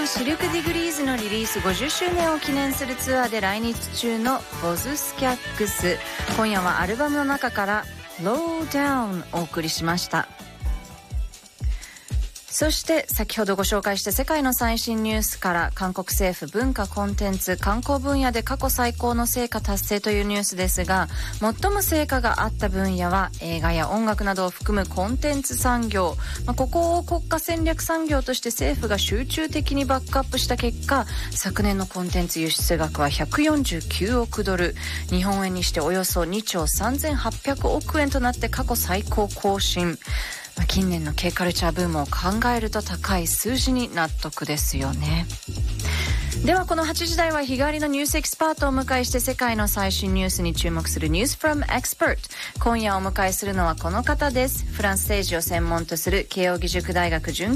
シルクディグリーズのリリース50周年を記念するツアーで来日中のボズスキャックス。今夜はアルバムの中からLow Downをお送りしました。そして先ほどご紹介した世界の最新ニュースから、韓国政府文化コンテンツ観光分野で過去最高の成果達成というニュースですが、最も成果があった分野は映画や音楽などを含むコンテンツ産業、ここを国家戦略産業として政府が集中的にバックアップした結果、昨年のコンテンツ輸出額は149億ドル、日本円にしておよそ2兆3800億円となって過去最高更新。近年のKカルチャーブームを考えると高い数字に納得ですよね。ではこの8時台は日替わりのニュースエキスパートをお迎えして、世界の最新ニュースに注目するニュース from expert。 今夜お迎えするのはこの方です。フランス政治を専門とする慶應義塾大学准